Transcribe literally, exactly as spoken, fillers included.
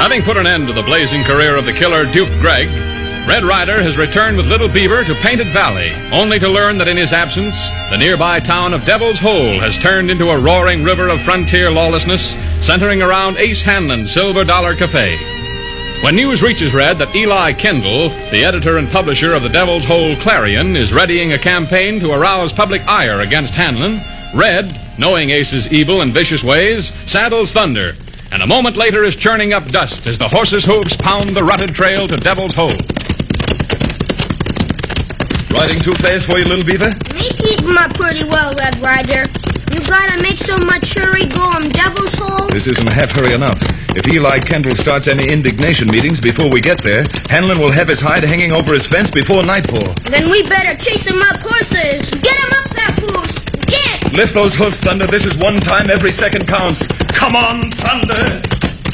Having put an end to the blazing career of the killer Duke Gregg, Red Ryder has returned with Little Beaver to Painted Valley, only to learn that in his absence, the nearby town of Devil's Hole has turned into a roaring river of frontier lawlessness, centering around Ace Hanlon's Silver Dollar Cafe. When news reaches Red that Eli Kendall, the editor and publisher of the Devil's Hole Clarion, is readying a campaign to arouse public ire against Hanlon, Red, knowing Ace's evil and vicious ways, saddles Thunder, and a moment later is churning up dust as the horse's hooves pound the rutted trail to Devil's Hole. Riding too fast for you, Little Beaver? Me keep 'em up pretty well, Red Ryder. You gotta make so much hurry going Devil's Hole? This isn't half hurry enough. If Eli Kendall starts any indignation meetings before we get there, Hanlon will have his hide hanging over his fence before nightfall. Then we better chase him up horses. Get him up there, fools. Get! Lift those hoofs, Thunder. This is one time every second counts. Come on, Thunder!